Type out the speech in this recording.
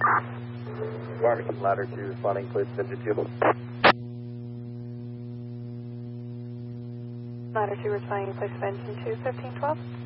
Farmington ladder 2 responding, please, engine 2. Ladder 2 responding, place of engine 2, 1512.